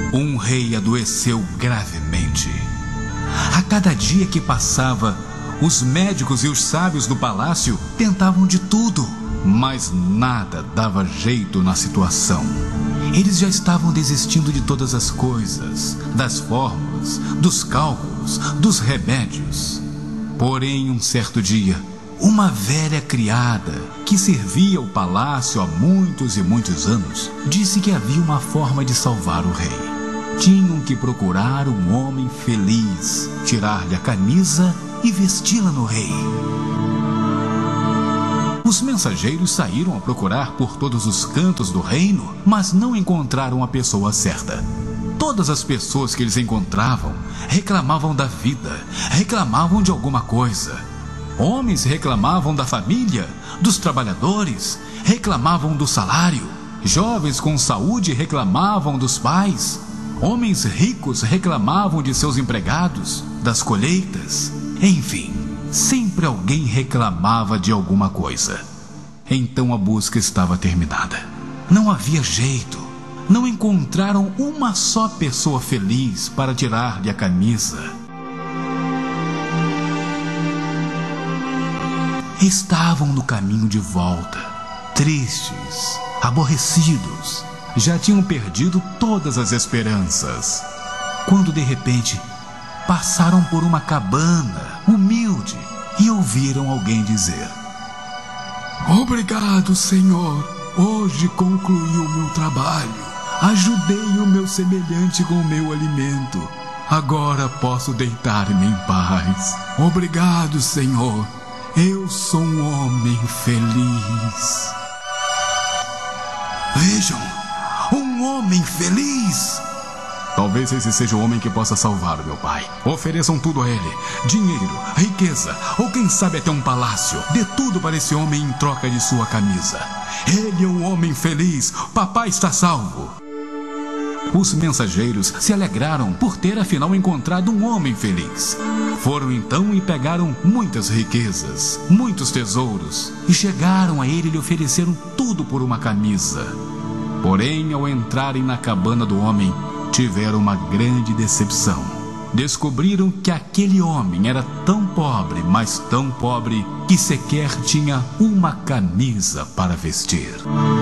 Um rei adoeceu gravemente. A cada dia que passava, os médicos e os sábios do palácio tentavam de tudo, mas nada dava jeito na situação. Eles já estavam desistindo de todas as coisas, das fórmulas, dos cálculos, dos remédios. Porém, um certo dia, uma velha criada, que servia o palácio há muitos e muitos anos, disse que havia uma forma de salvar o rei. Tinham que procurar um homem feliz, tirar-lhe a camisa e vesti-la no rei. Os mensageiros saíram a procurar por todos os cantos do reino, mas não encontraram a pessoa certa. Todas as pessoas que eles encontravam reclamavam da vida, reclamavam de alguma coisa. Homens reclamavam da família, dos trabalhadores, reclamavam do salário. Jovens com saúde reclamavam dos pais. Homens ricos reclamavam de seus empregados, das colheitas. Enfim, sempre alguém reclamava de alguma coisa. Então a busca estava terminada. Não havia jeito. Não encontraram uma só pessoa feliz para tirar-lhe a camisa. Estavam no caminho de volta, tristes, aborrecidos. Já tinham perdido todas as esperanças, quando de repente passaram por uma cabana humilde e ouviram alguém dizer: "Obrigado, Senhor. Hoje concluí o meu trabalho. Ajudei o meu semelhante com o meu alimento. Agora posso deitar-me em paz. Obrigado, Senhor. Eu sou um homem feliz." Vejam, um homem feliz! Talvez esse seja o homem que possa salvar o meu pai. Ofereçam tudo a ele: dinheiro, riqueza, ou quem sabe até um palácio. Dê tudo para esse homem em troca de sua camisa. Ele é um homem feliz. Papai está salvo. Os mensageiros se alegraram por ter afinal encontrado um homem feliz. Foram então e pegaram muitas riquezas, muitos tesouros, e chegaram a ele e lhe ofereceram tudo por uma camisa. Porém, ao entrarem na cabana do homem, tiveram uma grande decepção. Descobriram que aquele homem era tão pobre, mas tão pobre, que sequer tinha uma camisa para vestir.